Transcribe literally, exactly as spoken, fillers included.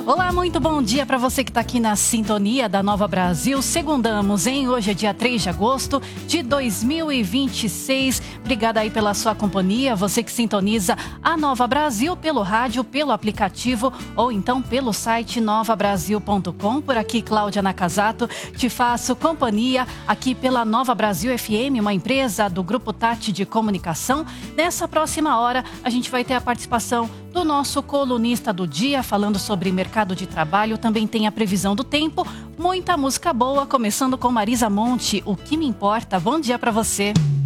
Olá, muito bom dia para você que está aqui na sintonia da Nova Brasil. Segundamos, hein? Hoje é dia três de agosto de dois mil e vinte e seis. Obrigada aí pela sua companhia. Você que sintoniza a Nova Brasil pelo rádio, pelo aplicativo ou então pelo site nova brasil ponto com. Por aqui, Cláudia Nakazato, te faço companhia aqui pela Nova Brasil F M, uma empresa do Grupo Tati de Comunicação. Nessa próxima hora, a gente vai ter a participação do nosso colunista do dia, falando sobre mercado de trabalho. Também tem a previsão do tempo, muita música boa, começando com Marisa Monte, O Que Me Importa. Bom dia para você.